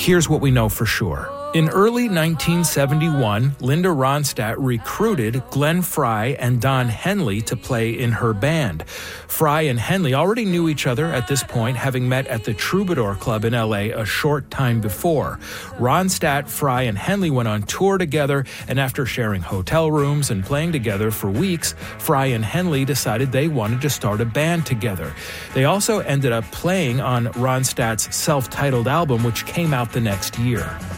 Here's what we know for sure. In early 1971, Linda Ronstadt recruited Glenn Frey and Don Henley to play in her band. Frey and Henley already knew each other at this point, having met at the Troubadour Club in L.A. a short time before. Ronstadt, Frey, and Henley went on tour together, and after sharing hotel rooms and playing together for weeks, Frey and Henley decided they wanted to start a band together. They also ended up playing on Ronstadt's self-titled album, which came out the next year.